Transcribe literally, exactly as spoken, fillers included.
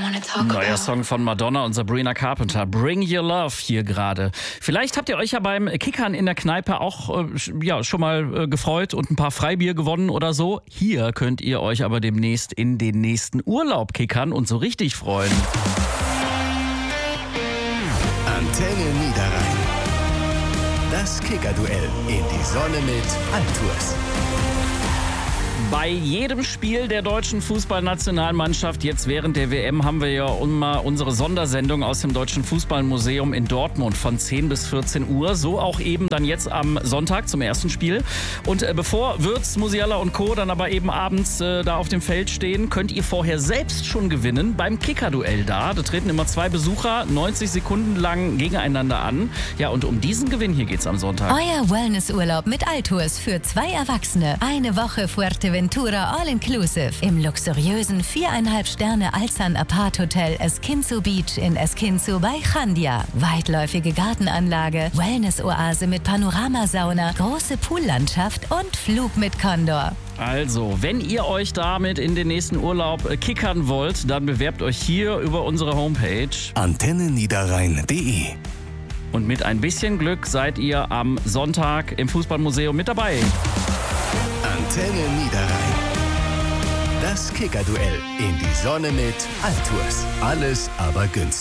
Neuer Song von Madonna und Sabrina Carpenter, Bring Your Love hier gerade. Vielleicht habt ihr euch ja beim Kickern in der Kneipe auch äh, ja, schon mal äh, gefreut und ein paar Freibier gewonnen oder so. Hier könnt ihr euch aber demnächst in den nächsten Urlaub kickern und so richtig freuen. Antenne Niederrhein. Das Kickerduell in die Sonne mit Altours. Bei jedem Spiel der deutschen Fußballnationalmannschaft, jetzt während der W M, haben wir ja immer unsere Sondersendung aus dem Deutschen Fußballmuseum in Dortmund von zehn bis vierzehn Uhr. So auch eben dann jetzt am Sonntag zum ersten Spiel. Und äh, bevor Würz, Musiala und Co. dann aber eben abends äh, da auf dem Feld stehen, könnt ihr vorher selbst schon gewinnen beim Kickerduell da. Da treten immer zwei Besucher neunzig Sekunden lang gegeneinander an. Ja, und um diesen Gewinn hier geht's am Sonntag. Euer Wellnessurlaub mit Altours für zwei Erwachsene. Eine Woche Fuerteventura All-Inclusive im luxuriösen viereinhalb Sterne Alzan Apart Hotel Esquinzo Beach in Esquinzo bei Chandia. Weitläufige Gartenanlage, Wellness-Oase mit Panoramasauna, große Poollandschaft und Flug mit Condor. Also, wenn ihr euch damit in den nächsten Urlaub äh, kickern wollt, dann bewerbt euch hier über unsere Homepage antenne niederrhein punkt de. Und mit ein bisschen Glück seid ihr am Sonntag im Fußballmuseum mit dabei. Antenne Niederrhein. Das Kickerduell in die Sonne mit Altours. Alles aber günstig.